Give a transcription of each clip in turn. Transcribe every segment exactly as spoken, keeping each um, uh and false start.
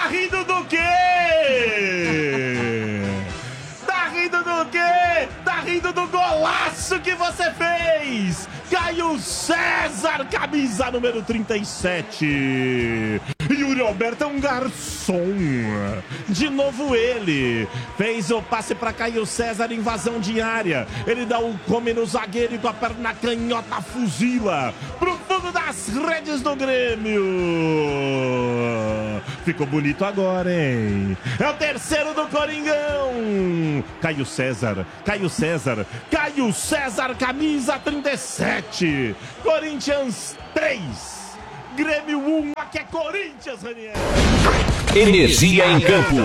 Tá rindo do quê? Tá rindo do quê? Tá rindo do golaço que você fez! Caio César, camisa número trinta e sete. Yuri Alberto é um garçom. De novo ele. Fez o passe para Caio César, invasão de área. Ele dá o come no zagueiro e com a perna canhota fuzila pro fundo das redes do Grêmio. Ficou bonito agora, hein? É o terceiro do Coringão. Caio César, Caio César, Caio César, camisa trinta e sete. Corinthians três, Grêmio um. Aqui é Corinthians, Ranieri. Energia em campo.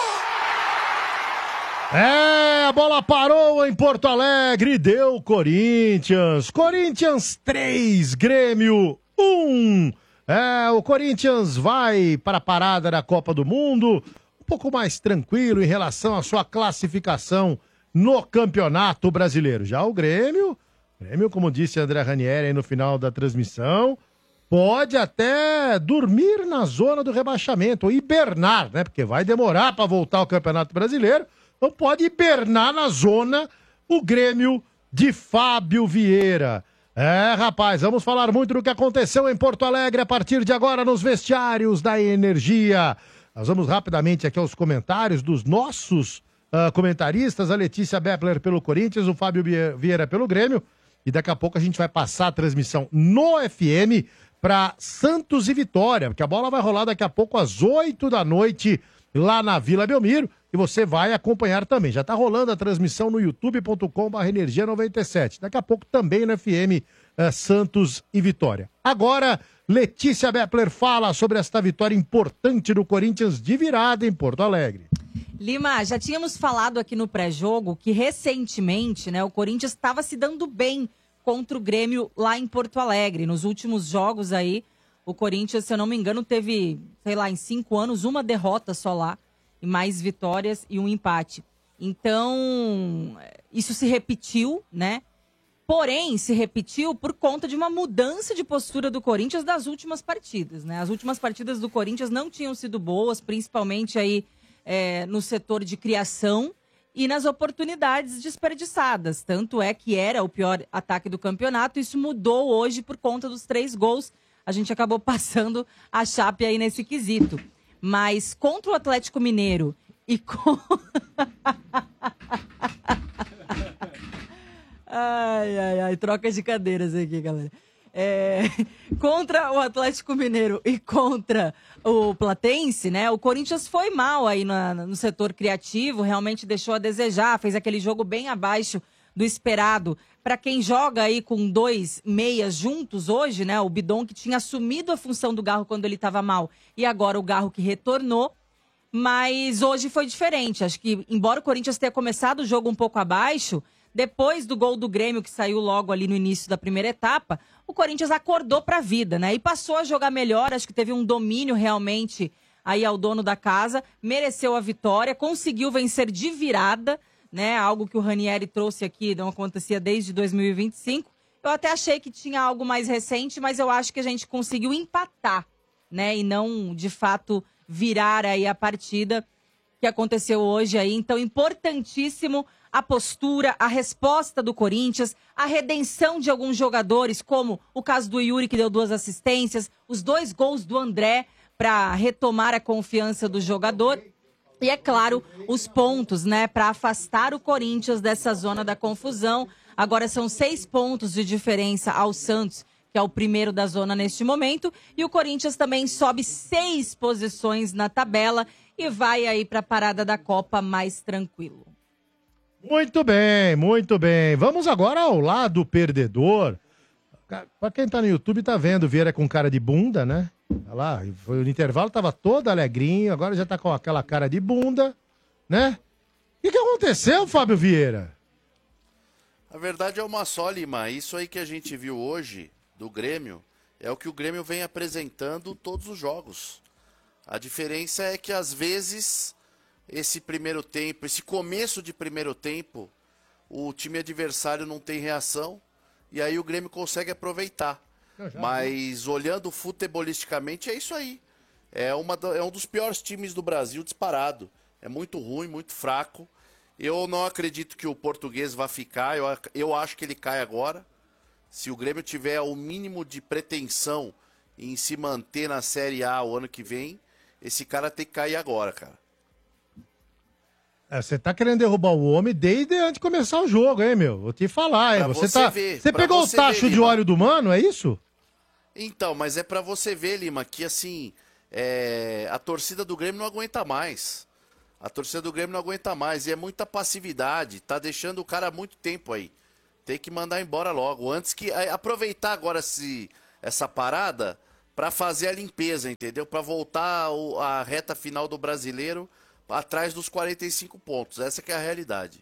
É, a bola parou em Porto Alegre, deu Corinthians. Corinthians três, Grêmio um. É, o Corinthians vai para a parada da Copa do Mundo, um pouco mais tranquilo em relação à sua classificação no Campeonato Brasileiro. Já o Grêmio, Grêmio, como disse André Ranieri aí no final da transmissão, pode até dormir na zona do rebaixamento, ou hibernar, né? Porque vai demorar para voltar ao Campeonato Brasileiro, então pode hibernar na zona o Grêmio de Fábio Vieira. É, rapaz, vamos falar muito do que aconteceu em Porto Alegre a partir de agora nos vestiários da Energia. Nós vamos rapidamente aqui aos comentários dos nossos uh, comentaristas, a Letícia Beppler pelo Corinthians, o Fábio Vieira pelo Grêmio, e daqui a pouco a gente vai passar a transmissão no F M para Santos e Vitória, porque a bola vai rolar daqui a pouco às oito da noite lá na Vila Belmiro, e você vai acompanhar também. Já está rolando a transmissão no youtube ponto com barra energia noventa e sete. Daqui a pouco também no F M uh, Santos e Vitória. Agora, Letícia Beppler fala sobre esta vitória importante do Corinthians de virada em Porto Alegre. Lima, já tínhamos falado aqui no pré-jogo que recentemente, né, o Corinthians estava se dando bem contra o Grêmio lá em Porto Alegre. Nos últimos jogos aí, o Corinthians, se eu não me engano, teve, sei lá, em cinco anos, uma derrota só lá, e mais vitórias e um empate. Então, isso se repetiu, né? Porém, se repetiu por conta de uma mudança de postura do Corinthians das últimas partidas, né? As últimas partidas do Corinthians não tinham sido boas, principalmente aí é, no setor de criação e nas oportunidades desperdiçadas. Tanto é que era o pior ataque do campeonato. Isso mudou hoje por conta dos três gols. A gente acabou passando a chape aí nesse quesito. Mas contra o Atlético Mineiro e com... Ai, ai, ai, troca de cadeiras aqui, galera. É, contra o Atlético Mineiro e contra o Platense, né? O Corinthians foi mal aí na, no setor criativo, realmente deixou a desejar, fez aquele jogo bem abaixo do esperado. Para quem joga aí com dois meias juntos hoje, né? O Bidon que tinha assumido a função do Garro quando ele estava mal e agora o Garro que retornou. Mas hoje foi diferente. Acho que, embora o Corinthians tenha começado o jogo um pouco abaixo, depois do gol do Grêmio, que saiu logo ali no início da primeira etapa, o Corinthians acordou para a vida, né? E passou a jogar melhor, acho que teve um domínio realmente aí ao dono da casa, mereceu a vitória, conseguiu vencer de virada, né? Algo que o Ranieri trouxe aqui, não acontecia desde dois mil e vinte e cinco. Eu até achei que tinha algo mais recente, mas eu acho que a gente conseguiu empatar, né? E não, de fato, virar aí a partida que aconteceu hoje aí. Então, importantíssimo a postura, a resposta do Corinthians, a redenção de alguns jogadores, como o caso do Yuri, que deu duas assistências, os dois gols do André para retomar a confiança do jogador. E, é claro, os pontos, né, para afastar o Corinthians dessa zona da confusão. Agora são seis pontos de diferença ao Santos, que é o primeiro da zona neste momento. E o Corinthians também sobe seis posições na tabela e vai aí para a parada da Copa mais tranquilo. Muito bem, muito bem. Vamos agora ao lado perdedor. Pra quem tá no YouTube tá vendo, Vieira com cara de bunda, né? Olha lá, foi no intervalo, tava todo alegrinho, agora já tá com aquela cara de bunda, né? O que, que aconteceu, Fábio Vieira? A verdade é uma só, Lima. Isso aí que a gente viu hoje do Grêmio é o que o Grêmio vem apresentando todos os jogos. A diferença é que às vezes esse primeiro tempo, esse começo de primeiro tempo, o time adversário não tem reação e aí o Grêmio consegue aproveitar. Mas olhando futebolisticamente é isso aí. é, uma, é um dos piores times do Brasil, disparado. É muito ruim, muito fraco. Eu não acredito que o Português vá ficar, eu, eu acho que ele cai agora. Se o Grêmio tiver o mínimo de pretensão em se manter na Série A o ano que vem, esse cara tem que cair agora, cara. É, você tá querendo derrubar o homem desde antes de começar o jogo, hein, meu? Vou te falar, hein? Pra Você, você tá... ver, você pra pegou você o tacho ver, de Lima. óleo do mano, é isso? Então, mas é pra você ver, Lima, que assim, é... a torcida do Grêmio não aguenta mais. A torcida do Grêmio não aguenta mais. E é muita passividade. Tá deixando o cara há muito tempo aí. Tem que mandar embora logo. Antes que. Aproveitar agora esse... essa parada pra fazer a limpeza, entendeu? Pra voltar o... a reta final do Brasileiro atrás dos quarenta e cinco pontos. Essa que é a realidade.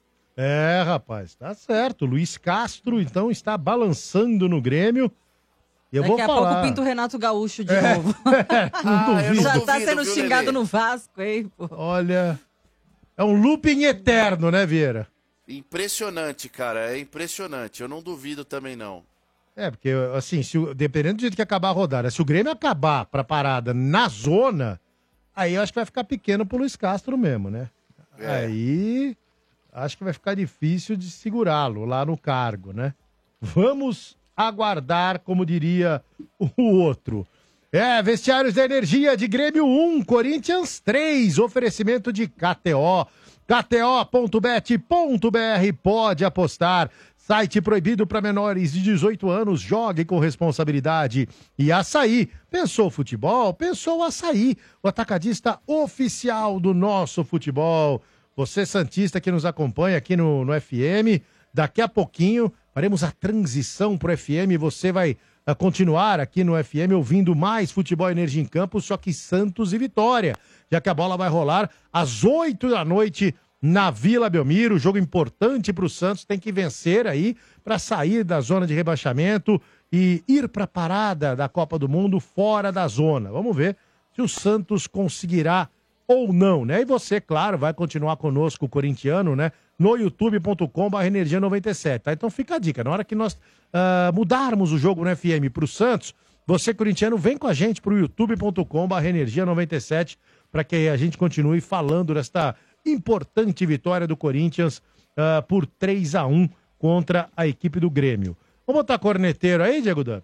É, rapaz, tá certo. Luiz Castro, então, está balançando no Grêmio. Eu Daqui vou a falar. pouco pinta o Renato Gaúcho de É. novo. Não Ah, eu duvido. Já duvido, tá sendo viu, xingado Lelê? no Vasco, hein? Pô. Olha, é um looping eterno, né, Vieira? Impressionante, cara. É impressionante. Eu não duvido também, não. É, porque, assim, se o- dependendo do jeito que acabar a rodada, se o Grêmio acabar pra parada na zona, aí eu acho que vai ficar pequeno pro Luiz Castro mesmo, né? É. Aí acho que vai ficar difícil de segurá-lo lá no cargo, né? Vamos aguardar, como diria o outro. É, Vestiários da Energia de Grêmio um, Corinthians três, oferecimento de K T O. K T O ponto bet ponto B R, pode apostar. Site proibido para menores de dezoito anos, jogue com responsabilidade. E Açaí, pensou futebol? Pensou Açaí, o atacadista oficial do nosso futebol. Você santista que nos acompanha aqui no, no F M, daqui a pouquinho faremos a transição pro F M, você vai a continuar aqui no F M ouvindo mais Futebol Energia em Campo, só que Santos e Vitória, já que a bola vai rolar às oito da noite na Vila Belmiro, jogo importante para o Santos, tem que vencer aí para sair da zona de rebaixamento e ir para a parada da Copa do Mundo fora da zona. Vamos ver se o Santos conseguirá ou não, né? E você, claro, vai continuar conosco, o corintiano, né? No youtube ponto com barra energia noventa e sete, tá? Então fica a dica, na hora que nós ah, mudarmos o jogo no F M pro Santos, você, corintiano, vem com a gente pro youtube ponto com barra energia noventa e sete para que a gente continue falando desta importante vitória do Corinthians ah, por três a um contra a equipe do Grêmio. Vamos botar corneteiro aí, Diego Duff?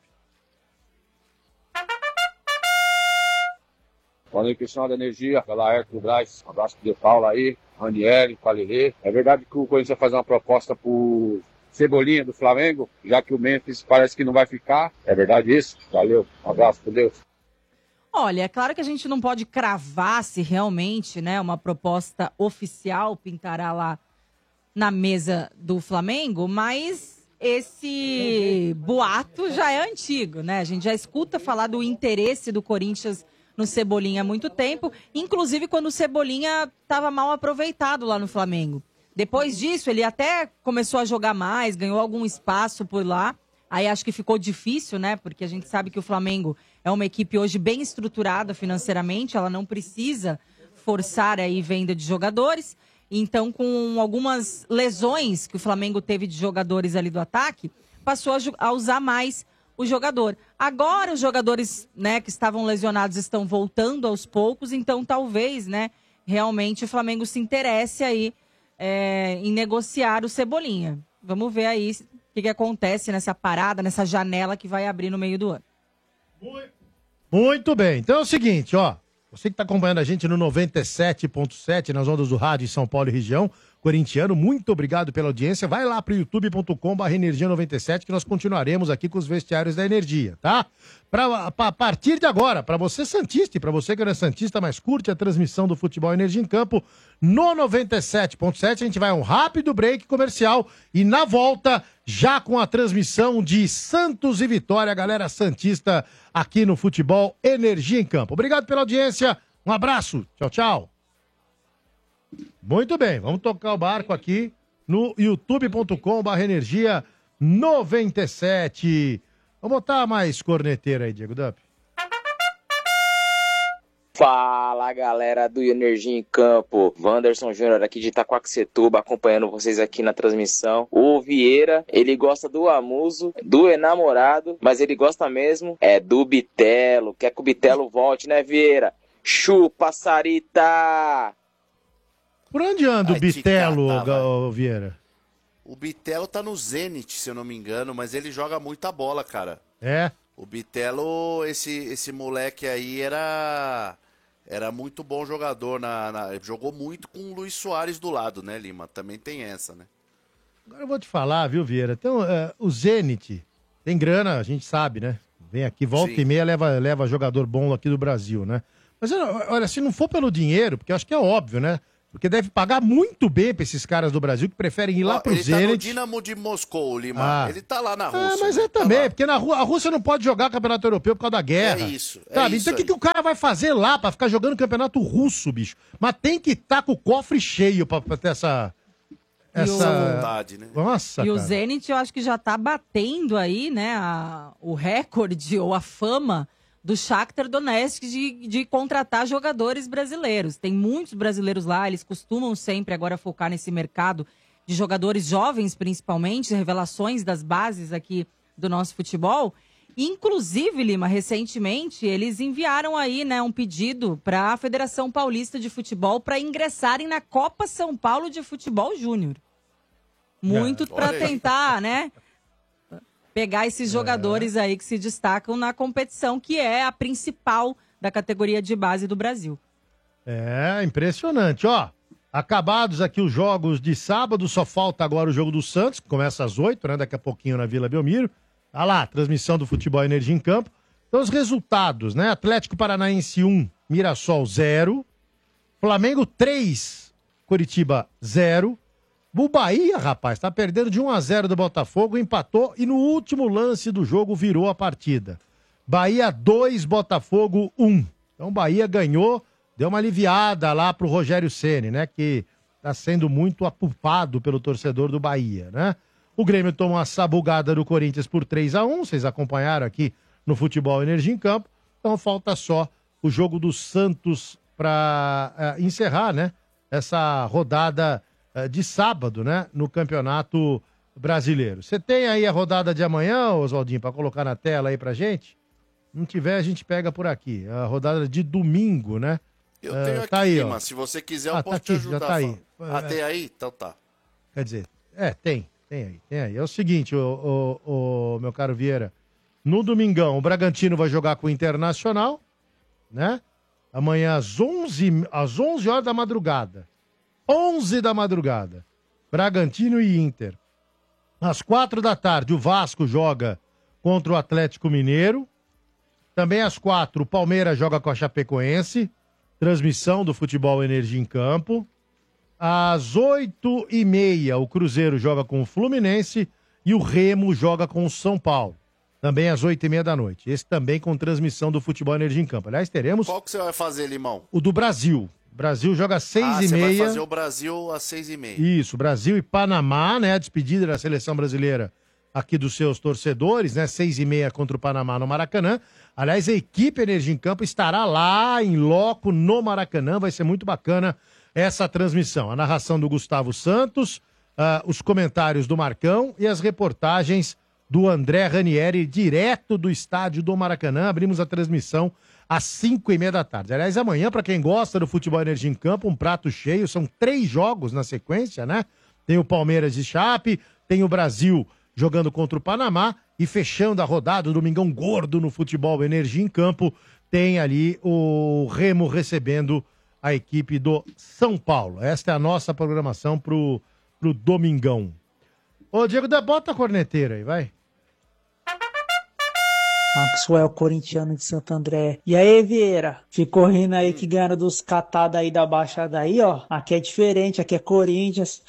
Falando em questão da energia, pela Hercules Braz, um abraço pro De Paula aí, Ranieri, Palilê. É verdade que o Corinthians vai fazer uma proposta pro Cebolinha do Flamengo, já que o Memphis parece que não vai ficar. É verdade isso? Valeu, um abraço, por Deus. Olha, é claro que a gente não pode cravar se realmente, né, uma proposta oficial pintará lá na mesa do Flamengo, mas esse boato já é antigo, né? A gente já escuta falar do interesse do Corinthians no Cebolinha há muito tempo, inclusive quando o Cebolinha estava mal aproveitado lá no Flamengo. Depois disso, ele até começou a jogar mais, ganhou algum espaço por lá. Aí acho que ficou difícil, né? Porque a gente sabe que o Flamengo é uma equipe hoje bem estruturada financeiramente, ela não precisa forçar aí venda de jogadores. Então, com algumas lesões que o Flamengo teve de jogadores ali do ataque, passou a, a usar mais o jogador. Agora os jogadores, né, que estavam lesionados estão voltando aos poucos, então talvez, né, realmente o Flamengo se interesse aí é, em negociar o Cebolinha. Vamos ver aí o que, que acontece nessa parada, nessa janela que vai abrir no meio do ano. Muito bem. Então é o seguinte, ó. Você que está acompanhando a gente no noventa e sete ponto sete, nas ondas do rádio em São Paulo e região, corintiano, muito obrigado pela audiência. Vai lá para o youtube ponto com barra energia noventa e sete que nós continuaremos aqui com os vestiários da energia, tá? Pra, pra, a partir de agora, para você santista e para você que não é santista, mas curte a transmissão do Futebol Energia em Campo, no noventa e sete ponto sete a gente vai a um rápido break comercial e na volta, já com a transmissão de Santos e Vitória, galera santista aqui no Futebol Energia em Campo. Obrigado pela audiência, um abraço, tchau, tchau. Muito bem, vamos tocar o barco aqui no youtube ponto com barra energia noventa e sete. Vamos botar mais corneteiro aí, Diego Dupp. Fala, galera do Energia em Campo. Wanderson Júnior aqui de Itaquaquecetuba, acompanhando vocês aqui na transmissão. O Vieira, ele gosta do Amuso, do enamorado, mas ele gosta mesmo é do Bitelo. Quer que o Bitelo volte, né, Vieira? Chupa, Sarita! Por onde anda o Vai te Bitelo, catar, vai. Ga- Vieira? O Bitelo tá no Zenit, se eu não me engano, mas ele joga muita bola, cara. É? O Bitelo, esse, esse moleque aí era era muito bom jogador. Na, na- jogou muito com o Luiz Soares do lado, né, Lima? Também tem essa, né? Agora eu vou te falar, viu, Vieira? Tem, um, é, o Zenit tem grana, a gente sabe, né? Vem aqui, volta Sim. e meia, leva, leva jogador bom aqui do Brasil, né? Mas olha, se não for pelo dinheiro, porque eu acho que é óbvio, né? Porque deve pagar muito bem pra esses caras do Brasil que preferem ir lá Ó, pro ele tá no Zenit. Dinamo de Moscou, Lima. Ah. Ele tá lá na Rússia. Ah, mas né? é Tá também, lá. porque na Rú- a Rússia não pode jogar campeonato europeu por causa da guerra. É isso, é Sabe? isso Então o que, aí. que o cara vai fazer lá pra ficar jogando campeonato russo, bicho? Mas tem que estar com o cofre cheio pra, pra ter essa. Essa Essa vontade, né? Nossa, E o cara. Zenit, eu acho que já tá batendo aí, né, a- o recorde ou a fama do Shakhtar Donetsk de, de contratar jogadores brasileiros. Tem muitos brasileiros lá, eles costumam sempre agora focar nesse mercado de jogadores jovens, principalmente, revelações das bases aqui do nosso futebol. Inclusive, Lima, recentemente, eles enviaram aí, né, um pedido para a Federação Paulista de Futebol para ingressarem na Copa São Paulo de Futebol Júnior. Muito É, para olha aí. tentar, né, pegar esses jogadores aí que se destacam na competição, que é a principal da categoria de base do Brasil. É, impressionante. Ó, acabados aqui os jogos de sábado, só falta agora o jogo do Santos, que começa às oito, né? Daqui a pouquinho na Vila Belmiro. Tá lá, transmissão do Futebol Energia em Campo. Então os resultados, né? Atlético Paranaense um, Mirassol zero. Flamengo três, Curitiba zero. O Bahia, rapaz, tá perdendo de um a zero do Botafogo, empatou e no último lance do jogo virou a partida. Bahia dois, Botafogo um. Então o Bahia ganhou, deu uma aliviada lá pro Rogério Ceni, né? Que tá sendo muito apupado pelo torcedor do Bahia, né? O Grêmio tomou uma sabugada do Corinthians por três a um, vocês acompanharam aqui no Futebol Energia em Campo. Então falta só o jogo do Santos para encerrar, né? Essa rodada eh, de sábado, né? No Campeonato Brasileiro. Você tem aí a rodada de amanhã, Oswaldinho, para colocar na tela aí pra gente? Não tiver, a gente pega por aqui. A rodada de domingo, né? Eu Eh, tenho aqui, tá aí, ó. Lima. Se você quiser, eu Ah, posso tá te aqui, já ajudar. tá aí. Fala. Ah, tem aí? Então tá. Quer dizer, é, tem, tem aí, tem aí. É o seguinte, o, o, o meu caro Vieira, no domingão o Bragantino vai jogar com o Internacional, né? Amanhã às onze, às onze horas da madrugada. onze da madrugada. Bragantino e Inter. Às quatro da tarde o Vasco joga contra o Atlético Mineiro. Também às quatro o Palmeiras joga com a Chapecoense. Transmissão do Futebol Energia em Campo. Às oito e meia, o Cruzeiro joga com o Fluminense e o Remo joga com o São Paulo. Também às oito e meia da noite. Esse também com transmissão do Futebol Energia em Campo. Aliás, teremos Qual que você vai fazer, Limão? o do Brasil. O Brasil joga às seis ah, e você vai meia. fazer o Brasil às seis e meia. Isso, Brasil e Panamá, né? A despedida da seleção brasileira aqui dos seus torcedores, né? Seis e meia contra o Panamá no Maracanã. Aliás, a equipe Energia em Campo estará lá em loco no Maracanã. Vai ser muito bacana essa transmissão. A narração do Gustavo Santos, ah, os comentários do Marcão e as reportagens do André Ranieri, direto do estádio do Maracanã. Abrimos a transmissão às cinco e meia da tarde. Aliás, amanhã, para quem gosta do Futebol Energia em Campo, um prato cheio. São três jogos na sequência, né? Tem o Palmeiras de Chape, tem o Brasil jogando contra o Panamá e fechando a rodada, o Domingão Gordo no Futebol Energia em Campo, tem ali o Remo recebendo a equipe do São Paulo. Esta é a nossa programação pro, pro Domingão. Ô, Diego, dá- bota a corneteira aí, vai. Maxwell, corintiano de Santo André. E aí, Vieira? Ficou rindo aí que ganharam dos catados aí da Baixada aí, ó. Aqui é diferente, aqui é Corinthians.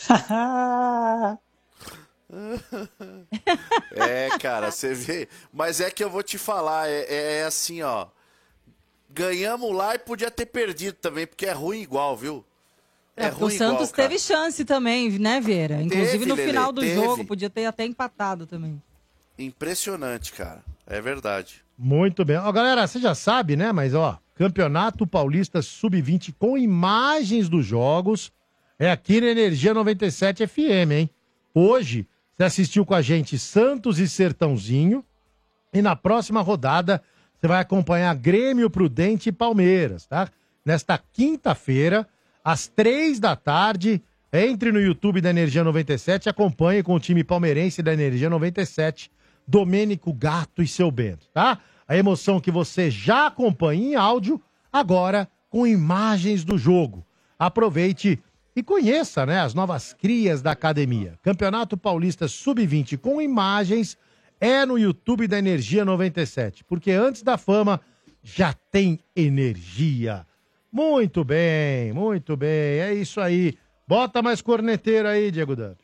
É, cara, você vê. Mas é que eu vou te falar, é, é assim, ó. Ganhamos lá e podia ter perdido também, porque é ruim igual, viu? É, porque o Santos cara. teve chance também, né, Vieira? Inclusive Teve, no Lelê, final do teve. jogo, podia ter até empatado também. Impressionante, cara. É verdade. Muito bem. Ó, galera, você já sabe, né? Mas, ó, Campeonato Paulista sub vinte com imagens dos jogos. É aqui na Energia noventa e sete F M, hein? Hoje, você assistiu com a gente Santos e Sertãozinho. E na próxima rodada, você vai acompanhar Grêmio, Prudente e Palmeiras, tá? Nesta quinta-feira, às três da tarde, entre no YouTube da Energia noventa e sete e acompanhe com o time palmeirense da Energia noventa e sete, Domênico Gato e seu Bento, tá? A emoção que você já acompanha em áudio, agora com imagens do jogo. Aproveite e conheça, né, as novas crias da academia. Campeonato Paulista sub vinte com imagens é no YouTube da Energia noventa e sete, porque antes da fama já tem energia. Muito bem, muito bem, é isso aí. Bota mais corneteiro aí, Diego Dantas.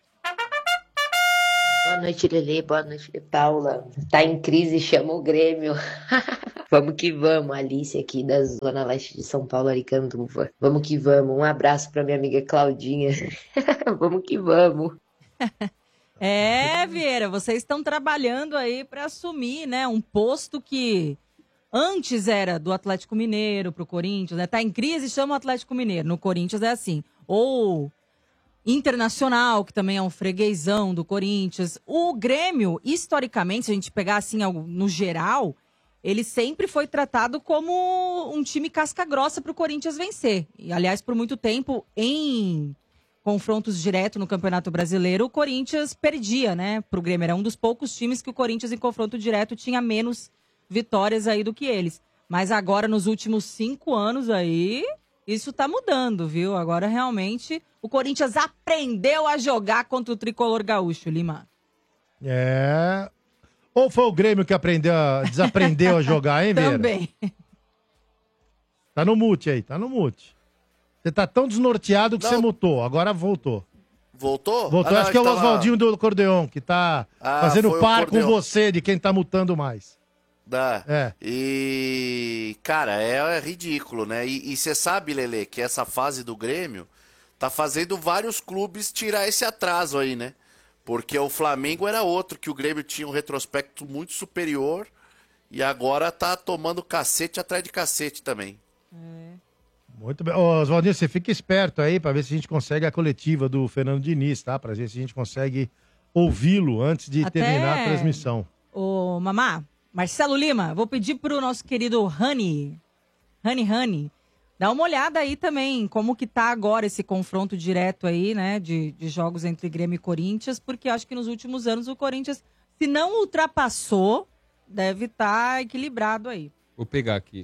Boa noite, Lelê. Boa noite, Paula. Tá em crise, chama o Grêmio. Vamos que vamos, Alice aqui da Zona Leste de São Paulo, Aricanduva. Vamos que vamos. Um abraço pra minha amiga Claudinha. Vamos que vamos. É, Vieira, vocês estão trabalhando aí para assumir, né, um posto que antes era do Atlético Mineiro pro Corinthians, né? Tá em crise, chama o Atlético Mineiro. No Corinthians é assim. Ou Internacional, que também é um freguesão do Corinthians. O Grêmio, historicamente, se a gente pegar assim no geral, ele sempre foi tratado como um time casca-grossa pro Corinthians vencer. E, aliás, por muito tempo, em confrontos diretos no Campeonato Brasileiro, o Corinthians perdia, né, pro Grêmio. Era um dos poucos times que o Corinthians, em confronto direto, tinha menos vitórias aí do que eles. Mas agora, nos últimos cinco anos aí, isso tá mudando, viu? Agora, realmente, o Corinthians aprendeu a jogar contra o tricolor gaúcho, Lima. É. Ou foi o Grêmio que aprendeu, a- desaprendeu a jogar, hein, Vieira? Também. Tá no mute aí, tá no mute. Você tá tão desnorteado que você mutou, agora voltou. Voltou? Voltou, Ah, não, acho que é o tava- Oswaldinho do acordeon, que tá Ah, fazendo foi o par com acordeon. você de quem tá mutando mais. Dá. É. E, cara, é, é ridículo, né? E você sabe, Lelê, que essa fase do Grêmio tá fazendo vários clubes tirar esse atraso aí, né? Porque o Flamengo era outro, que o Grêmio tinha um retrospecto muito superior e agora tá tomando cacete atrás de cacete também. Muito bem. Ô, Oswaldinho, você fica esperto aí pra ver se a gente consegue a coletiva do Fernando Diniz, tá? Pra ver se a gente consegue ouvi-lo antes de Até- terminar a transmissão. Ô, Mamá, Marcelo Lima, vou pedir pro nosso querido Rani, Rani Rani, dar uma olhada aí também, como que tá agora esse confronto direto aí, né, de, de jogos entre Grêmio e Corinthians, porque acho que nos últimos anos o Corinthians, se não ultrapassou, deve estar equilibrado aí. Vou pegar aqui.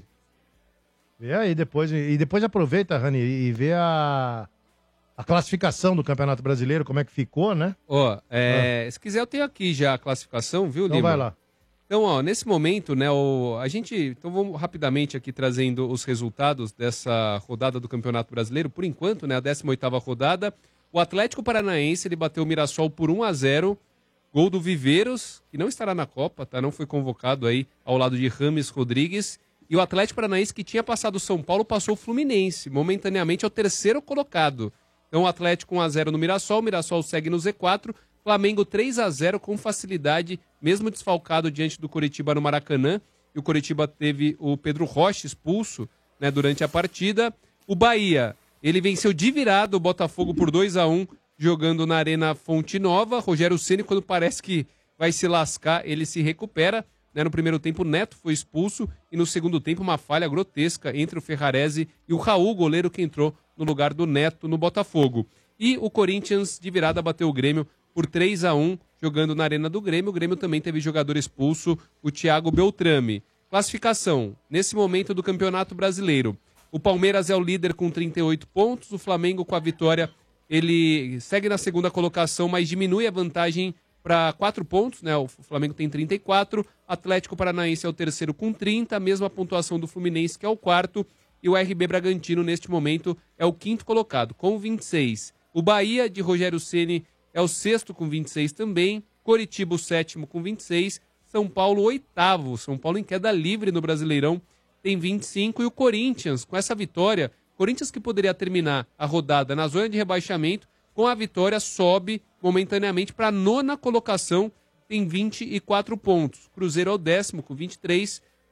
Vê aí depois, e depois aproveita, Rani, e vê a, a classificação do Campeonato Brasileiro, como é que ficou, né? Ó, é, se quiser eu tenho aqui já a classificação, viu, Então Lima? vai lá. Então, ó, nesse momento, né, o, a gente... Então vamos rapidamente aqui trazendo os resultados dessa rodada do Campeonato Brasileiro. Por enquanto, né, a décima oitava rodada, o Atlético Paranaense, ele bateu o Mirassol por um a zero, gol do Viveiros, que não estará na Copa, tá? Não foi convocado aí ao lado de Rames Rodrigues. E o Atlético Paranaense, que tinha passado o São Paulo, passou o Fluminense. Momentaneamente é o terceiro colocado. Então o Atlético um a zero no Mirassol, o Mirassol segue no Z quatro, Flamengo três a zero com facilidade, mesmo desfalcado diante do Coritiba no Maracanã. E o Coritiba teve o Pedro Rocha expulso, né, durante a partida. O Bahia, ele venceu de virada o Botafogo por dois a um, jogando na Arena Fonte Nova. Rogério Ceni, quando parece que vai se lascar, ele se recupera. Né, no primeiro tempo, o Neto foi expulso e no segundo tempo, uma falha grotesca entre o Ferrarese e o Raul, goleiro que entrou no lugar do Neto no Botafogo. E o Corinthians, de virada, bateu o Grêmio por três a um, jogando na Arena do Grêmio. O Grêmio também teve jogador expulso, o Thiago Beltrame. Classificação, nesse momento do Campeonato Brasileiro. O Palmeiras é o líder com trinta e oito pontos, o Flamengo com a vitória, ele segue na segunda colocação, mas diminui a vantagem para quatro pontos, né? O Flamengo tem trinta e quatro, Atlético Paranaense é o terceiro com trinta, a mesma pontuação do Fluminense, que é o quarto, e o R B Bragantino, neste momento, é o quinto colocado, com vinte e seis. O Bahia, de Rogério Ceni, é o sexto com vinte e seis também, Coritiba, o sétimo com vinte e seis, São Paulo, o oitavo, São Paulo em queda livre no Brasileirão, tem vinte e cinco, e o Corinthians, com essa vitória, Corinthians que poderia terminar a rodada na zona de rebaixamento, com a vitória sobe momentaneamente para a nona colocação, tem vinte e quatro pontos. Cruzeiro é o décimo com vinte e três,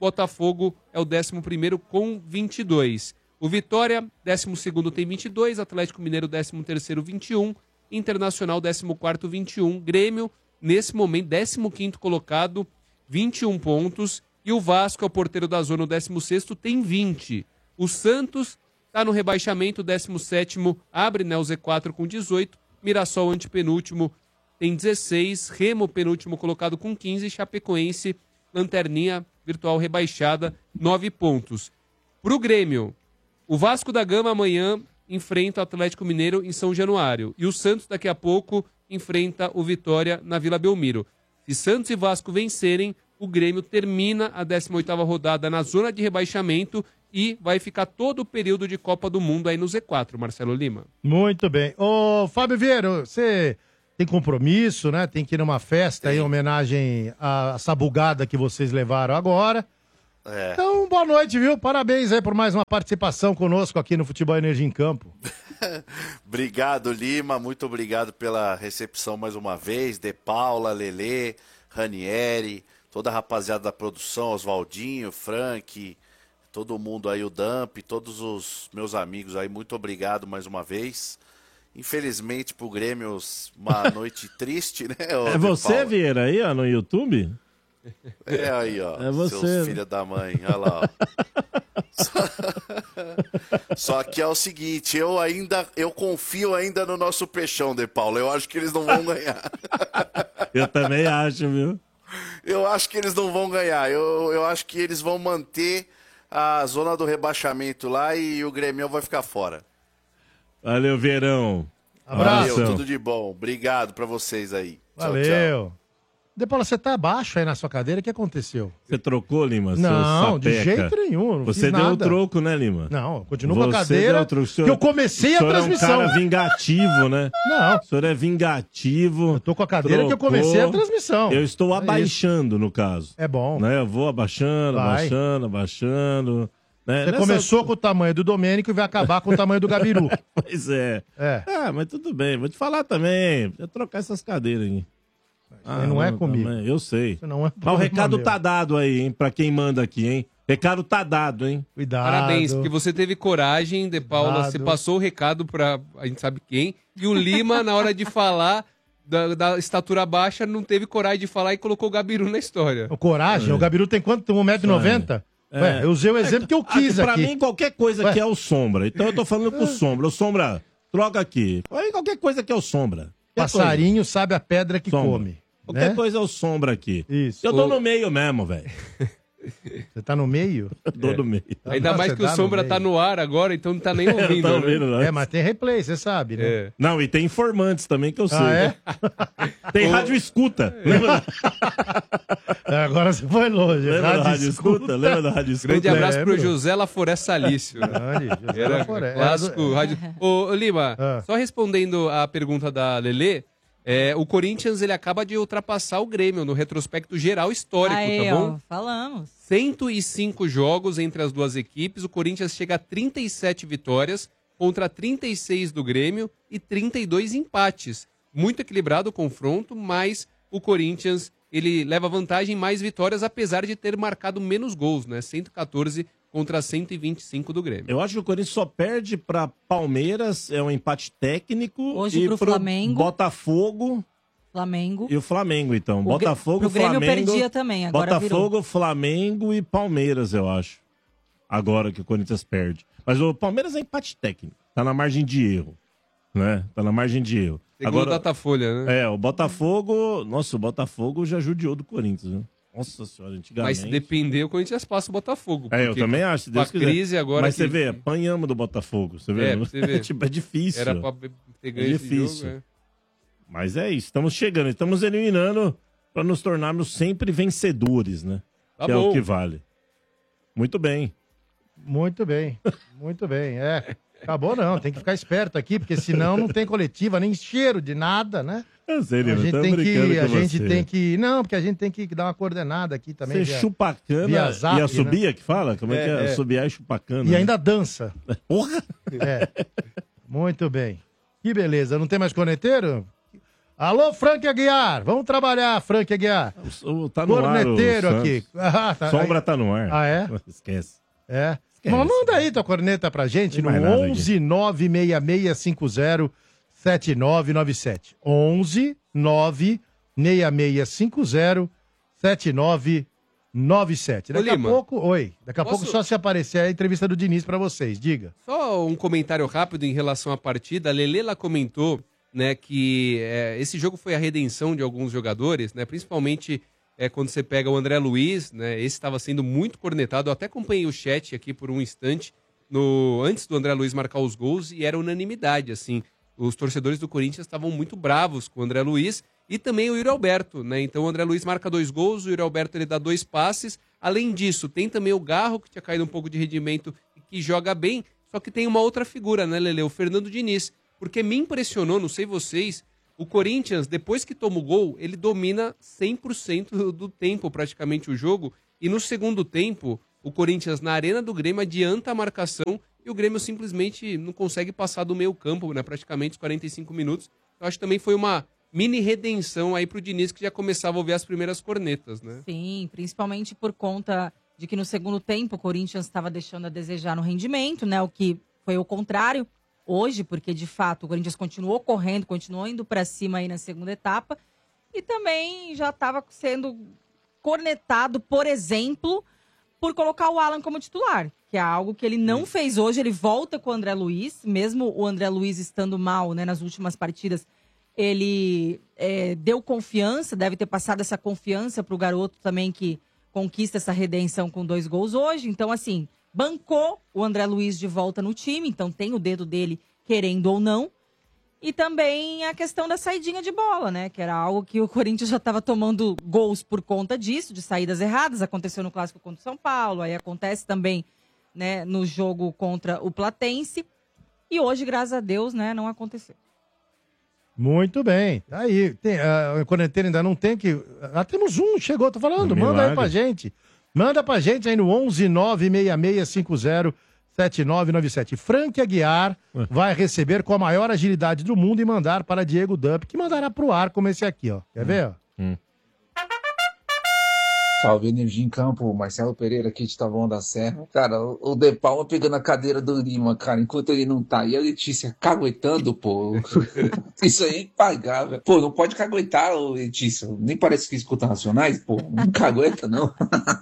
Botafogo é o décimo primeiro com vinte e dois. O Vitória, décimo segundo, tem vinte e dois. Atlético Mineiro, décimo terceiro, vinte e um. Internacional, décimo quarto, vinte e um. Grêmio, nesse momento, décimo quinto colocado, vinte e um pontos. E o Vasco é o porteiro da zona, o décimo sexto, tem vinte. O Santos está no rebaixamento, décimo sétimo, abre, né, o Z quatro com dezoito. Mirassol, antepenúltimo, tem dezesseis. Remo, penúltimo colocado com quinze. Chapecoense, lanterninha virtual rebaixada, nove pontos. Para o Grêmio, o Vasco da Gama amanhã enfrenta o Atlético Mineiro em São Januário. E o Santos daqui a pouco enfrenta o Vitória na Vila Belmiro. Se Santos e Vasco vencerem, o Grêmio termina a décima oitava rodada na zona de rebaixamento e vai ficar todo o período de Copa do Mundo aí no Z quatro, Marcelo Lima. Muito bem. Ô, Fábio Vieira, você tem compromisso, né? Tem que ir numa festa aí, em homenagem a essa bugada que vocês levaram agora. É. Então, boa noite, viu? Parabéns aí por mais uma participação conosco aqui no Futebol Energia em Campo. Obrigado, Lima. Muito obrigado pela recepção mais uma vez. De Paula, Lelê, Ranieri, toda a rapaziada da produção, Oswaldinho, Frank, todo mundo aí, o Dump, todos os meus amigos aí. Muito obrigado mais uma vez. Infelizmente pro Grêmio, uma noite triste, né? É você, Vieira, aí, ó, no YouTube? É aí, ó. É você. Seus filhos da mãe. Olha lá, ó. Só... Só que é o seguinte, eu ainda, eu confio ainda no nosso Peixão, De Paulo. Eu acho que eles não vão ganhar. Eu também acho, viu? Eu acho que eles não vão ganhar. Eu, eu acho que eles vão manter a zona do rebaixamento lá e o Grêmio vai ficar fora. Valeu, Vieirão. Abraço. Valeu, tudo de bom. Obrigado pra vocês aí. Valeu. Tchau, tchau. De Paula, você tá abaixo aí na sua cadeira, o que aconteceu? Você trocou, Lima? Não, seu de sapeca? jeito nenhum, não Você fiz deu o nada. troco, né, Lima? Não, continua com a Você cadeira deu o troco. O senhor- que eu comecei a o senhor transmissão. é um cara vingativo, né? Não. O senhor é vingativo. Eu tô com a cadeira que eu comecei a transmissão. Eu estou É abaixando, no caso. É bom. Né? Eu vou abaixando, Vai. abaixando, abaixando. Né? Você Nessa- começou com o tamanho do Domênico e vai acabar com o tamanho do Gabiru. Pois é. É. Ah, mas tudo bem. Vou te falar também. Precisa trocar essas cadeiras aí. Aí não é comigo. também, Eu sei. Isso não é Mas o problema recado meu. tá dado aí, hein? Pra quem manda aqui, hein? Recado tá dado, hein? Cuidado. Parabéns, porque você teve coragem, De Paula, Cuidado. você passou o recado pra a gente sabe quem, e o Lima, na hora de falar da, da estatura baixa, não teve coragem de falar e colocou o Gabiru na história. O coragem? O Gabiru tem quanto? Tem um metro e noventa? Ué, eu usei o exemplo que eu quis pra aqui. mim, qualquer coisa Ué. que é o Sombra. Então eu tô falando com o Sombra. O Sombra, troca aqui. Aí qualquer coisa que é o Sombra. Qualquer Passarinho coisa. sabe a pedra que Sombra. come. Qualquer né? coisa é o Sombra aqui. Isso. Eu tô O- no meio mesmo, velho. Você tá no meio? Tô no meio. Ainda Ah, mais você que o tá no Sombra meio. tá no ar agora, então não tá nem ouvindo. Tá né? ouvindo, né? É, mas tem replay, você sabe, né? É. Não, e tem informantes também que eu sei. Ah, é? Tem rádio escuta. Lembra? É, agora você foi longe. Lembra da Rádio rádio escuta? Lembra da rádio escuta? Grande abraço pro Lembro. José Laforé Salício. Grande, José Era Laforé. clássico. Era do- rádio... Ô, ô, Lima, Ah. só respondendo a pergunta da Lelê, é, o Corinthians ele acaba de ultrapassar o Grêmio no retrospecto geral histórico, Aí, tá ó, bom? falamos. cento e cinco jogos entre as duas equipes, o Corinthians chega a trinta e sete vitórias contra trinta e seis do Grêmio e trinta e dois empates. Muito equilibrado o confronto, mas o Corinthians ele leva vantagem em mais vitórias, apesar de ter marcado menos gols, né? cento e quatorze contra cento e vinte e cinco do Grêmio. Eu acho que o Corinthians só perde pra Palmeiras, é um empate técnico. Hoje e pro pro Flamengo. Botafogo Flamengo. e o Flamengo, então. O Botafogo, Grê- pro Grêmio Flamengo. perdia também, agora Botafogo, Flamengo e Palmeiras, eu acho. Agora que o Corinthians perde. Mas o Palmeiras é empate técnico. Tá na margem de erro. Né? Tá na margem de erro. Segundo o Datafolha, né? É, o Botafogo. Nossa, o Botafogo já judiou do Corinthians, né? Nossa senhora, antigamente. Mas se depender, o Corinthians passa o Botafogo. É, eu porque também acho. Se Com a Deus quiser. crise agora... Mas que- você vê, apanhamos do Botafogo. Você vê? É, pra você ver. Tipo, é difícil. Era pra ter ganho É esse difícil. jogo, é. Mas é isso, estamos chegando, estamos eliminando para nos tornarmos sempre vencedores, né? Tá que é bom. o que vale. Muito bem. Muito bem, muito bem. É, acabou não, tem que ficar esperto aqui, porque senão não tem coletiva, nem cheiro de nada, né? Eu sei, A Lima, gente tô tem brincando que, com a gente você. tem que, não, porque a gente tem que dar uma coordenada aqui também. Você via- chupacana via zap, e né? assobia que fala? Como é, É, que é? é. Assobiar e chupacana. E ainda dança. Porra! É. Muito bem. Que beleza. Não tem mais corneteiro? Alô, Frank Aguiar. Vamos trabalhar, Frank Aguiar. O, tá no Corneteiro ar, o aqui. Ah, tá. Sombra tá no ar. Ah, é? Esquece. É. Esquece. Mas manda aí tua corneta pra gente Tem no mais nada onze nove seis seis cinco zero sete nove nove sete. onze nove seis seis cinco zero sete nove nove sete. Daqui Ô, a Lima, pouco, oi, daqui a posso- pouco só se aparecer a entrevista do Diniz pra vocês, diga. Só um comentário rápido em relação à partida. A Lelê lá comentou, né, que é, esse jogo foi a redenção de alguns jogadores, né, principalmente é, quando você pega o André Luiz, né, esse estava sendo muito cornetado. Eu até acompanhei o chat aqui por um instante, no, antes do André Luiz marcar os gols, e era unanimidade, assim. Os torcedores do Corinthians estavam muito bravos com o André Luiz e também o Yuri Alberto, né? Então o André Luiz marca dois gols, o Yuri Alberto ele dá dois passes. Além disso, tem também o Garro, que tinha caído um pouco de rendimento e que joga bem, só que tem uma outra figura, né, Lele? O Fernando Diniz. Porque me impressionou, não sei vocês, o Corinthians, depois que toma o gol, ele domina cem por cento do tempo praticamente o jogo. E no segundo tempo, o Corinthians na Arena do Grêmio adianta a marcação e o Grêmio simplesmente não consegue passar do meio campo, né, praticamente os quarenta e cinco minutos. Eu acho que também foi uma mini redenção aí pro Diniz, que já começava a ouvir as primeiras cornetas, né? Sim, principalmente por conta de que no segundo tempo o Corinthians estava deixando a desejar no rendimento, né? O que foi o contrário hoje, porque de fato o Corinthians continuou correndo, continuou indo para cima aí na segunda etapa e também já estava sendo cornetado, por exemplo, por colocar o Alan como titular, que é algo que ele não fez hoje. Ele volta com o André Luiz, mesmo o André Luiz estando mal, né, nas últimas partidas, ele é, deu confiança, deve ter passado essa confiança para o garoto também, que conquista essa redenção com dois gols hoje. Então, assim, bancou o André Luiz de volta no time, então tem o dedo dele, querendo ou não. E também a questão da saidinha de bola, né? Que era algo que o Corinthians já estava tomando gols por conta disso, de saídas erradas. Aconteceu no Clássico contra o São Paulo, aí acontece também, né, no jogo contra o Platense. E hoje, graças a Deus, né, não aconteceu. Muito bem. Aí, tem, uh, o corneteiro ainda não tem que... Ah, temos um, chegou, tô falando. Milagre. Manda aí pra gente. Manda pra gente aí no onze nove seis seis cinco zero sete nove nove sete. Frank Aguiar vai receber com a maior agilidade do mundo e mandar para Diego Dump, que mandará pro ar como esse aqui, ó. Quer ver, ó? Hum. Salve, Energia em Campo, Marcelo Pereira aqui de Taboão da Serra. Cara, o o De Palma pegando a cadeira do Lima, cara, enquanto ele não tá. E a Letícia caguetando, pô. Isso aí é impagável. Pô, não pode caguetar, ô, Letícia. Nem parece que escuta Racionais, pô. Não cagueta, não.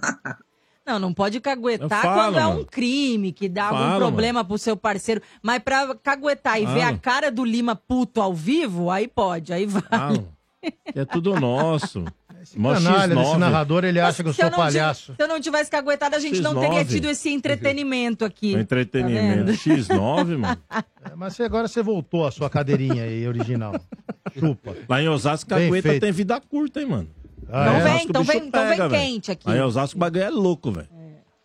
Não, não pode caguetar Fala, quando é mano. um crime, que dá Fala, algum problema pro seu parceiro. Mas pra caguetar e Fala. ver a cara do Lima puto ao vivo, aí pode, aí vai. Ah, é tudo nosso. Mó canalha X nove. desse narrador, ele acha que eu Se eu, sou não tive- palhaço. se eu não tivesse caguetado, a gente não X nove. teria tido esse entretenimento aqui. Entretenimento. Tá vendo? X nove, mano. É, mas você- agora você voltou à sua cadeirinha aí, original. Chupa. Lá em Osasco, Bem cagueta feito. tem vida curta, hein, mano. Ah, Então é? vem, Osasco, então o bicho vem, então vem pega, velho. quente aqui. Lá em Osasco, o bagulho é louco, velho.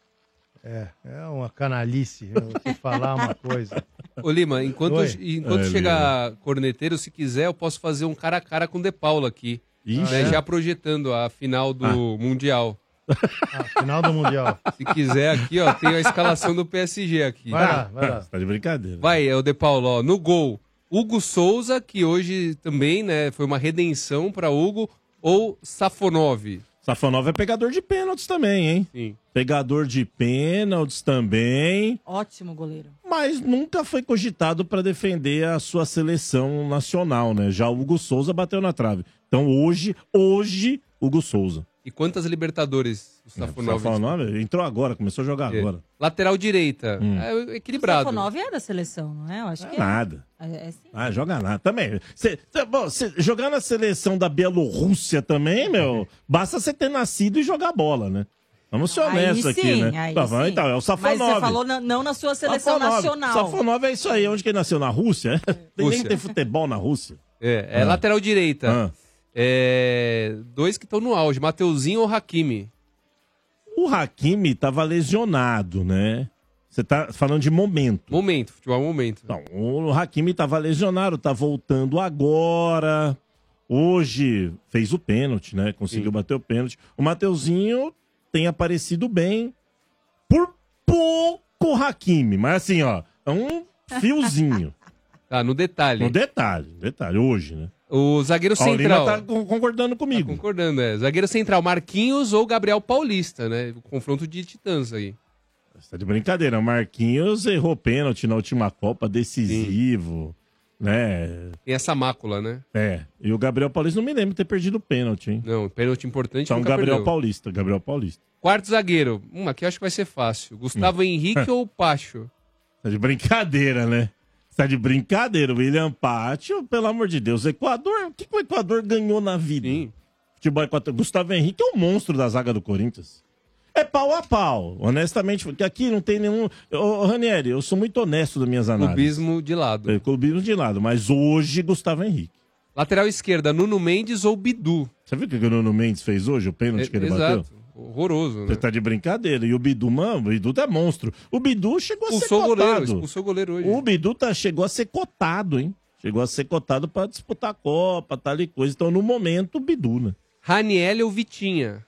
É, é uma canalice. Eu vou te falar uma coisa. Ô Lima, enquanto, Oi. enquanto É, chegar corneteiro, se quiser, eu posso fazer um cara a cara com o De Paula aqui. Ixi. Né, Ah, é? já projetando a final do Ah. Mundial. Final do Mundial. Se quiser aqui, ó, tem a escalação do P S G aqui. Vai lá, vai lá. Você tá de brincadeira. Vai, é o De Paulo, ó, no gol. Hugo Souza, que hoje também, né, foi uma redenção para Hugo, ou Safonov. Safonov é pegador de pênaltis também, hein? Sim. Pegador de pênaltis também. Ótimo goleiro. Mas nunca foi cogitado para defender a sua seleção nacional, né? Já o Hugo Souza bateu na trave. Então hoje, hoje, Hugo Souza. E quantas Libertadores o Safonov? Safonov entrou agora, começou a jogar É. agora. Lateral direita, Hum. é equilibrado. Safonov é da seleção, não é? Eu acho que é. Nada. É, é sim. Ah, joga nada. Também. Cê, cê, bom, cê- jogar na seleção da Bielorrússia também, meu, basta você ter nascido e jogar bola, né? Vamos ser honestos Aí aqui, sim, né? aí Tá bom, sim. então, é o Mas Safonov. você falou na- não na sua seleção Safonov. nacional. Safonov é isso aí. Onde que ele nasceu? Na Rússia? Tem nem Rússia. tem futebol na Rússia. É, é Ah. lateral direita. Ah. É, dois que estão no auge, Mateuzinho ou Hakimi? O Hakimi tava lesionado, né? Você tá falando de momento. Momento, futebol momento. Não, o Hakimi tava lesionado, tá voltando agora. Hoje fez o pênalti, né? Conseguiu bater o pênalti. O Mateuzinho tem aparecido bem. Por pouco Hakimi, mas assim, ó, é um fiozinho. Tá, no detalhe. No detalhe, detalhe, hoje, né? O zagueiro Ó, o Lima central. tá con- concordando comigo. Tá concordando, é. Zagueiro central, Marquinhos ou Gabriel Paulista, né? O confronto de titãs aí. Você tá de brincadeira. O Marquinhos errou pênalti na última Copa, decisivo, né? Tem essa mácula, né? É. E o Gabriel Paulista não me lembro de ter perdido o pênalti, hein? Não, pênalti importante Então, nunca Gabriel perdeu. Paulista, Gabriel Paulista. Quarto zagueiro. Hum, aqui eu acho que vai ser fácil. Gustavo Henrique ou Pacho? Tá de brincadeira, né? Tá de brincadeira. O William Pátio, pelo amor de Deus. O Equador, o que, que o Equador ganhou na vida? Sim. Futebol Equador. Gustavo Henrique é um monstro da zaga do Corinthians. É pau a pau, honestamente, porque aqui não tem nenhum... Ô, ô, Ranieri, eu sou muito honesto das minhas análises. Clubismo de lado. É, clubismo de lado, mas hoje Gustavo Henrique. Lateral esquerda, Nuno Mendes ou Bidu? Você viu o que o Nuno Mendes fez hoje, o pênalti É, que ele exato. bateu? Horroroso, né? Você tá de brincadeira. E o Bidu, mano, o Bidu é monstro. O Bidu chegou Expulsou a o ser goleiro, cotado. expulsou o goleiro hoje. O Bidu tá, chegou a ser cotado, hein? Chegou a ser cotado pra disputar a Copa, tal e coisa. Então, no momento, o Bidu, né? Raniel ou Vitinha?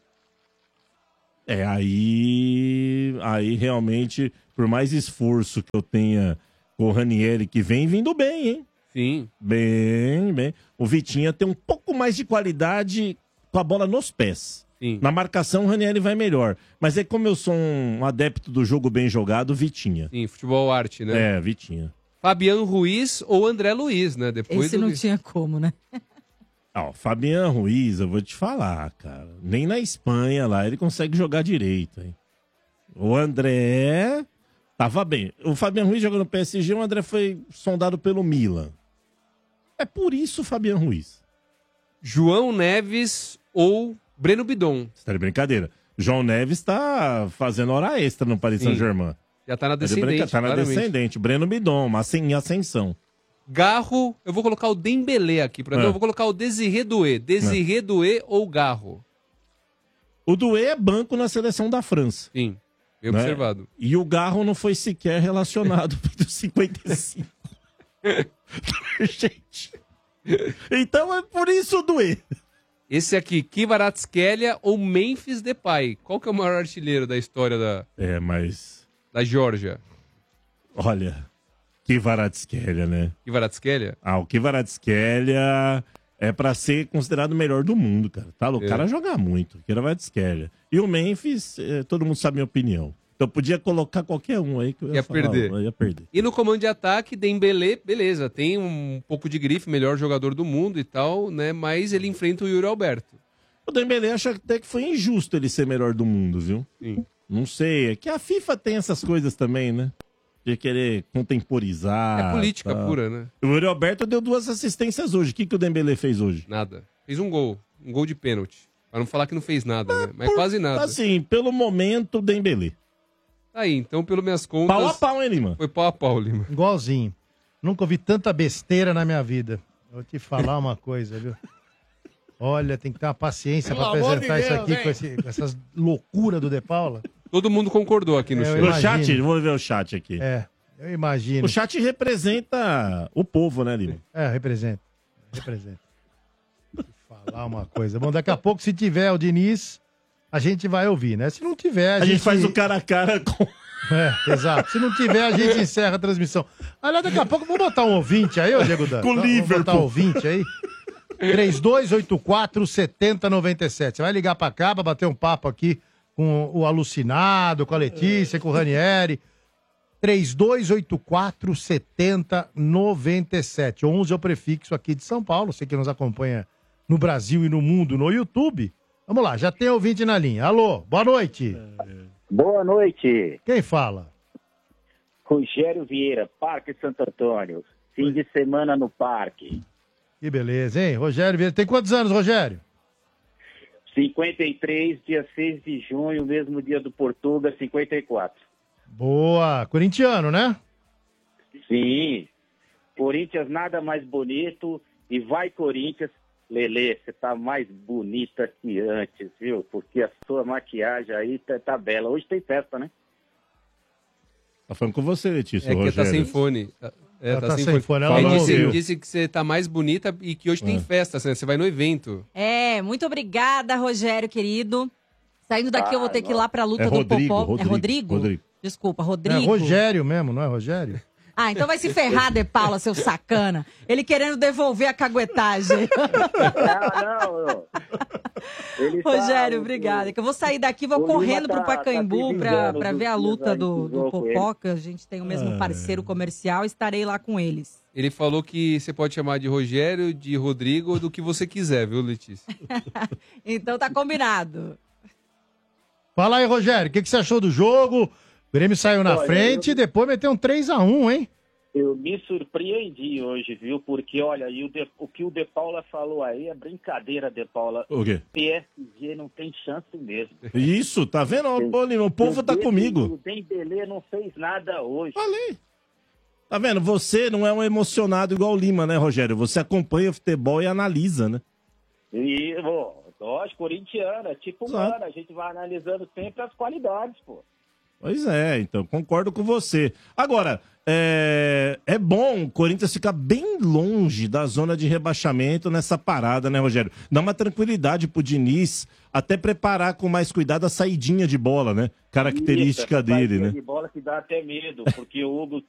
É, aí, aí realmente, por mais esforço que eu tenha com o Ranieri, que vem vindo bem, hein? Sim. Bem, bem. O Vitinha tem um pouco mais de qualidade com a bola nos pés. Sim. Na marcação, o Ranieri vai melhor. Mas é como eu sou um adepto do jogo bem jogado, Vitinha. Sim, futebol arte, né? É, Vitinha. Fabiano Ruiz ou André Luiz, né? Depois Esse do... não tinha como, né? Ó, Fabiano Ruiz, eu vou te falar, cara. Nem na Espanha lá ele consegue jogar direito, hein? O André tava bem. O Fabiano Ruiz jogou no P S G, o André foi sondado pelo Milan. É por isso o Fabiano Ruiz. João Neves ou Breno Bidon? Você tá de brincadeira. João Neves tá fazendo hora extra no Paris Sim. Saint-Germain. Já tá na Tá de brinca- descendente, Tá na claramente. descendente. Breno Bidon, uma ascen- em ascensão. Garro, eu vou colocar o Dembélé aqui. Pra... É. Não, eu vou colocar o Desiré Doué. Desiré Doué ou Garro? O Doué é banco na seleção da França. Sim, bem né? observado. E o Garro não foi sequer relacionado dos cinquenta e cinco. Gente. Então é por isso o Doué. Esse aqui, Kvaratskhelia ou Memphis Depay? Qual que é o maior artilheiro da história da, É, mas... da Geórgia? Olha, Kvaratskhelia, né? Kvaratskhelia? Ah, o Kvaratskhelia é pra ser considerado o melhor do mundo, cara. Tá, o É. cara joga muito, Kvaratskhelia. E o Memphis, eh, todo mundo sabe a minha opinião. Então podia colocar qualquer um aí que eu ia, Ia falar, perder. eu ia perder. E no comando de ataque, Dembélé, beleza, tem um pouco de grife, melhor jogador do mundo e tal, né? Mas ele enfrenta o Yuri Alberto. O Dembélé acha até que foi injusto ele ser melhor do mundo, viu? Sim. Não sei, é que a FIFA tem essas coisas também, né? De querer contemporizar. É política tal. pura, né? O Yuri Alberto deu duas assistências hoje. O que, que o Dembélé fez hoje? Nada. Fez um gol. Um gol de pênalti. Pra não falar que não fez nada, né? Mas quase nada. Assim, pelo momento, o Dembélé. Aí, então, pelas minhas contas... Pau a pau, hein, Lima? Foi pau a pau, Lima. Igualzinho. Nunca ouvi tanta besteira na minha vida. Vou te falar uma coisa, viu? Olha, tem que ter uma paciência Pelo pra amor apresentar de isso Deus, aqui hein? com, esse- com essas loucuras do De Paula. Todo mundo concordou aqui no É, eu chat. No imagino. chat, vamos ver o chat aqui. É, eu imagino. O chat representa o povo, né, Lima? É, representa. Representa. Vou te falar uma coisa. Bom, daqui a pouco, se tiver o Diniz, a gente vai ouvir, né? Se não tiver, a, A gente faz o cara a cara com... É, exato. Se não tiver, a gente encerra a transmissão. Aliás, daqui a pouco, vamos botar um ouvinte aí, ô Diego Dan? Com o Vamos Liverpool. botar um ouvinte aí. três dois oito quatro, sete zero nove sete. Você vai ligar pra cá pra bater um papo aqui com o Alucinado, com a Letícia, com o Ranieri. três dois oito quatro, sete zero nove sete. onze é o prefixo aqui de São Paulo. Você que nos acompanha no Brasil e no mundo no YouTube. Vamos lá, já tem ouvinte na linha. Alô, boa noite. Boa noite. Quem fala? Rogério Vieira, Parque Santo Antônio. Fim de semana no parque. Que beleza, hein? Rogério Vieira. Tem quantos anos, Rogério? cinquenta e três, dia seis de junho, mesmo dia do Portuga, cinquenta e quatro. Boa. Corintiano, né? Sim. Corinthians nada mais bonito. E vai, Corinthians. Lelê, você tá mais bonita que antes, viu? Porque a sua maquiagem aí tá, tá bela. Hoje tem festa, né? Tá falando com você, Letícia, É que tá Rogério. sem fone. Tá- É, Ela tá, tá sem, sem fone. fone, ela Ele não disse, ouviu. disse que você tá mais bonita e que hoje tem É. festa, né? Você vai no evento. É, muito obrigada, Rogério, querido. Saindo daqui, eu vou ter que ir lá pra luta É do Rodrigo, Popó. Rodrigo, é Rodrigo? Rodrigo. Desculpa, É Rodrigo. Rogério mesmo, não é Rogério? Ah, então vai se ferrar, De Paula, seu sacana. Ele querendo devolver a caguetagem. Não, não. Ele tá- Rogério, obrigada. Que eu vou sair daqui, vou o Lima correndo tá- pro Pacaembu tá pra, se pra vingando ver a dos luta dias aí do, que do usou com ele. Popoca. A gente tem o mesmo parceiro comercial, estarei lá com eles. Ele falou que você pode chamar de Rogério, de Rodrigo, do que você quiser, viu, Letícia? Então tá combinado. Fala aí, Rogério, o que, que você achou do jogo? O Grêmio saiu na Olha, frente eu- e depois meteu um três a um, hein? Eu me surpreendi hoje, viu? Porque, olha, e o, de, o que o De Paula falou aí é brincadeira, De Paula. O quê? P S G não tem chance mesmo. Isso, tá vendo? Ô, Lima, o povo tá comigo. O Dembélé não fez nada hoje. Falei. Tá vendo? Você não é um emocionado igual o Lima, né, Rogério? Você acompanha o futebol e analisa, né? E, bom, nós, corintiano, é tipo Exato. humano, a gente vai analisando sempre as qualidades, pô. Pois é, então, concordo com você. Agora, é, é bom o Corinthians ficar bem longe da zona de rebaixamento nessa parada, né, Rogério? Dá uma tranquilidade pro Diniz, até preparar com mais cuidado a saidinha de bola, né? Característica Isso, essa dele, saída né? de bola que dá até medo, porque o Hugo